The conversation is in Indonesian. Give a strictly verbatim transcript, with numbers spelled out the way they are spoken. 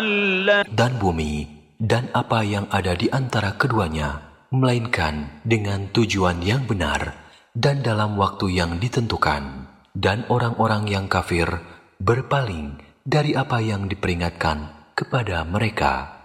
dan bumi dan apa yang ada di antara keduanya, melainkan dengan tujuan yang benar dan dalam waktu yang ditentukan. Dan orang-orang yang kafir berpaling dari apa yang diperingatkan kepada mereka.